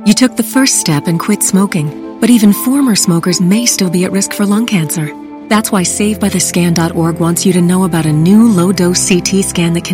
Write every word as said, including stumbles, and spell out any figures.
You took the first step and quit smoking, but even former smokers may still be at risk for lung cancer. That's why Save By The Scan dot org wants you to know about a new low-dose C T scan that can